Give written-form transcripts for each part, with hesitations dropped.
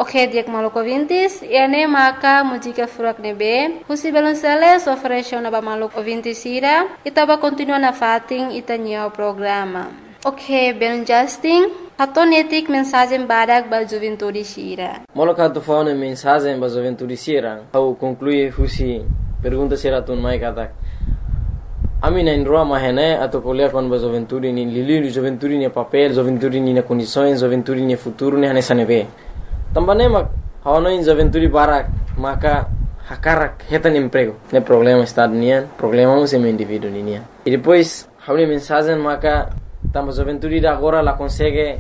Ok, diak maluco ouvintes, ene maka música furak nebe, husi belonceles oferece na ba maluco ouvintes ira, itaba continua na fating itanya o programa. Ok, ben Justin, hatonetik mensagem badak ba juventude sira. Moloka tu faune mensagem ba juventude sira, au conclui husi pergunta sira tun mai katak. Ami na indroa mahene atau kuliah kon ba juventude ni lili juventude ni papel, juventude ni na condições, juventude ni futuro ni hane sanebe. Tambane mak hawana in juventude barak maka hakarak hetan emprego. Ne problema está nian, problema é um indivíduo nian. E depois haune mensagem maka tamba juventude da agora la consegue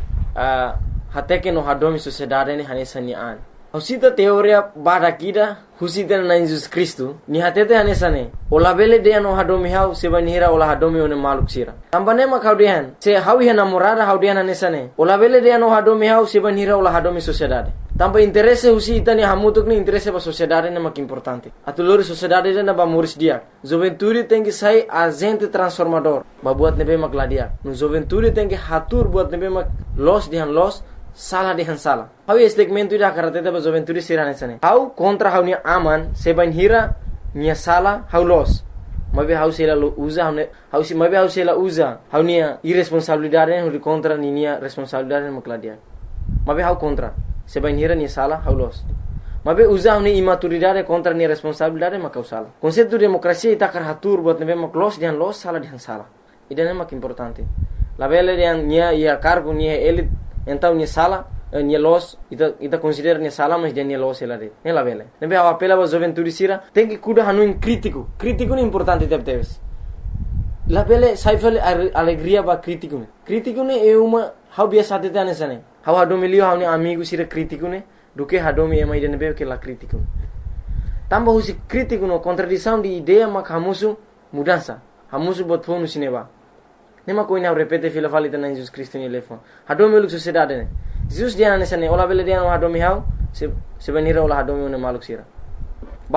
hateke no hadomi sociedade ni hane sanian. Husita teoria badakida husita na Jesus Cristo ni hatete hanesane ola bele de no hadomi hau sebanira ola hadomi one maluk sira tambane ma kaudian se hawi hana morada haudian hanesane ola bele de no hadomi hau sebanira ola hadomi sociedade tamba interesse husita ni hamutuk ni interesse ba sociedade na mak importante atulori sociedade na ba muris dia juventude tem que sai agente transformador ba buat nebe mak ladia no juventude tem que hatur buat nebe mak los dihan los salah dengan salah. Hau segmento ida karateta ba juventude sirane sane. Hau kontra hau ni aman seban hira nia salah hau los. Mabe hau sela lo usa hau si mabe hau sela usa. Hau nia irresponsabilidade hau kontra ni nia responsabilidade makladia. Mabe hau kontra seban hira nia salah hau los. Mabe usa hau ni imaturidade kontra nia responsabilidade makau salah. Konseptu demokrasia ita karatur buat nebe mak los dian los salah dian salah. Idane mak importante. La bele dian nia ia cargo nia elit então ni sala ni los ita considera ni sala mas dia ni los ela de ela vele nebe a apela ba juventude sira tem que cuidar hanu in crítico ni importante teves la vele saifale alegria ba crítico ne é uma how biasa te tane sane how hadomi lio how ni amigo sira crítico ne do que hadomi é mais de nebe que la crítico tamba husi crítico no contradição de ideia mak hamusu mudança hamusu bot fonu sineba nema ko ina repete fila falita na Jesus Cristo ni lefo hadomi luk sociedade ne Jesus dia na sane ola bele dia no hadomi hau se benira ola hadomi ne maluk sira